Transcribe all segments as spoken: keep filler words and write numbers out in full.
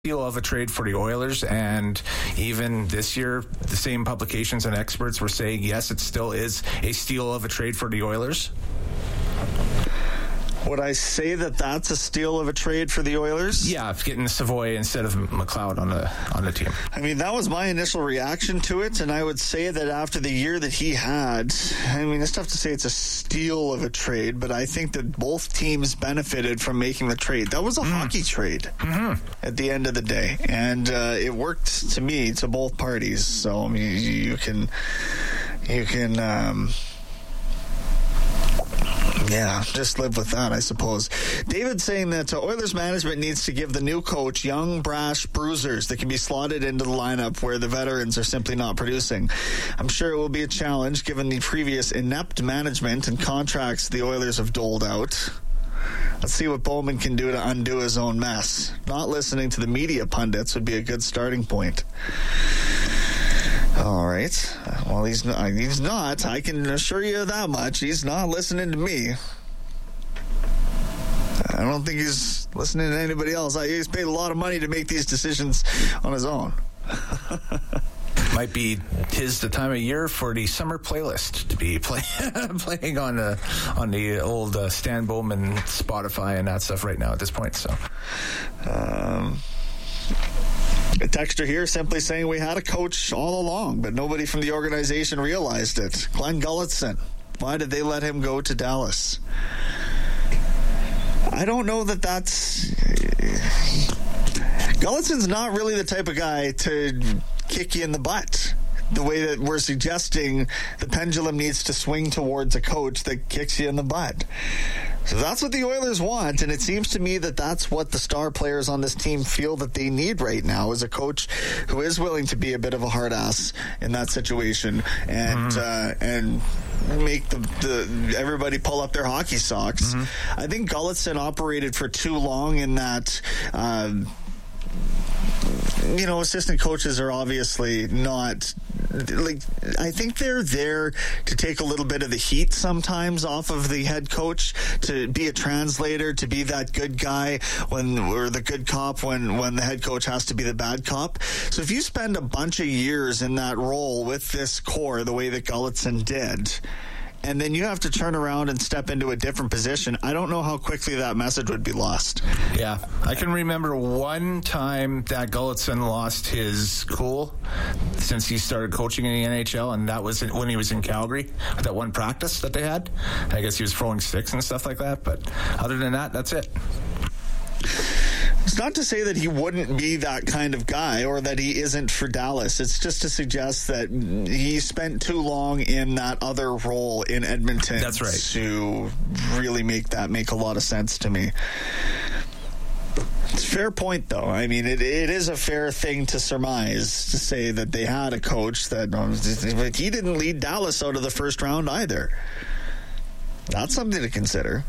Steal of a trade for the Oilers, and even this year the same publications and experts were saying yes, it still is a steal of a trade for the Oilers? Would I say that that's a steal of a trade for the Oilers? Yeah, getting Savoy instead of McLeod on the on the team. I mean, that was my initial reaction to it, and I would say that after the year that he had, I mean, it's tough to say it's a steal of a trade, but I think that both teams benefited from making the trade. That was a mm. hockey trade mm-hmm. at the end of the day, and uh, it worked to me, to both parties. So I mean, you, you can, you can. Um, Yeah, just live with that, I suppose. David's saying that uh, Oilers management needs to give the new coach young, brash bruisers that can be slotted into the lineup where the veterans are simply not producing. I'm sure it will be a challenge given the previous inept management and contracts the Oilers have doled out. Let's see what Bowman can do to undo his own mess. Not listening to the media pundits would be a good starting point. All right. Well, he's not. He's not. I can assure you that much. He's not listening to me. I don't think he's listening to anybody else. He's paid a lot of money to make these decisions on his own. Might be his the time of year for the summer playlist to be play, playing on the on the old uh, Stan Bowman Spotify and that stuff right now at this point. So. Um. A texter here simply saying we had a coach all along, but nobody from the organization realized it. Glenn Gulutzan. Why did they let him go to Dallas? I don't know that that's... Gulutzan's not really the type of guy to kick you in the butt. The way that we're suggesting the pendulum needs to swing towards a coach that kicks you in the butt. So that's what the Oilers want, and it seems to me that that's what the star players on this team feel that they need right now, is a coach who is willing to be a bit of a hard ass in that situation and mm-hmm. uh, and make the, the everybody pull up their hockey socks. Mm-hmm. I think Gulutzan operated for too long in that. Uh, you know, assistant coaches are obviously not, like, I think they're there to take a little bit of the heat sometimes off of the head coach, to be a translator, to be that good guy when, or the good cop when, when the head coach has to be the bad cop. So if you spend a bunch of years in that role with this core, the way that Gulutzan did, and then you have to turn around and step into a different position, I don't know how quickly that message would be lost. Yeah, I can remember one time that Gulutzan lost his cool since he started coaching in the N H L, and that was when he was in Calgary at that one practice that they had. I guess he was throwing sticks and stuff like that, but other than that, that's it. It's not to say that he wouldn't be that kind of guy or that he isn't for Dallas. It's just to suggest that he spent too long in that other role in Edmonton. That's right. To really make that make a lot of sense to me. It's a fair point, though. I mean, it it is a fair thing to surmise, to say that they had a coach that, but he didn't lead Dallas out of the first round either. That's something to consider.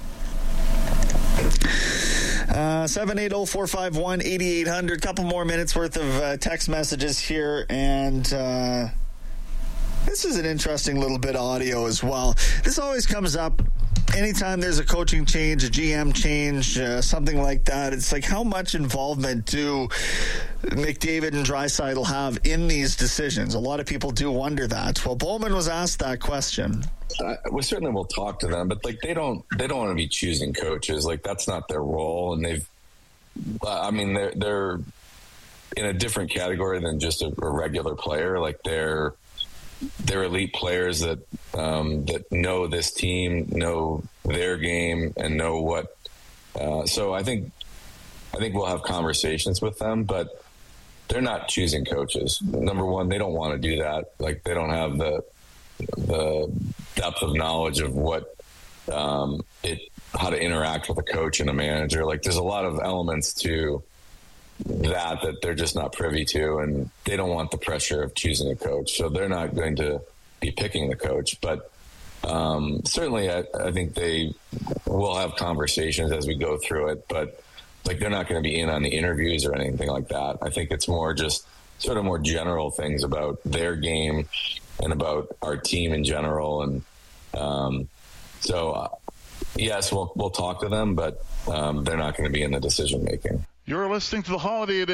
Uh, seven eight zero, four five one, eight eight zero zero. Couple more minutes worth of uh, text messages here, and uh, this is an interesting little bit of audio as well. This always comes up anytime there's a coaching change, a G M change, uh, something like that. It's like, how much involvement do McDavid and Draisaitl have in these decisions? A lot of people do wonder that. Well, Bowman was asked that question. Uh, we certainly will talk to them, but like they don't they don't want to be choosing coaches. Like, that's not their role, and they've uh, I mean they're they're in a different category than just a, a regular player. Like, they're they're elite players that um, that know this team, know their game, and know what. Uh, so I think I think we'll have conversations with them, but they're not choosing coaches. Number one, they don't want to do that. Like, they don't have the the depth of knowledge of what um, it, how to interact with a coach and a manager. Like, there's a lot of elements to that that they're just not privy to, and they don't want the pressure of choosing a coach. So they're not going to be picking the coach. But um, certainly I, I think they will have conversations as we go through it, but like, they're not going to be in on the interviews or anything like that. I think it's more just sort of more general things about their game and about our team in general. And um, so, uh, yes, we'll we'll talk to them, but um, they're not going to be in the decision making. You're listening to the Holiday Edition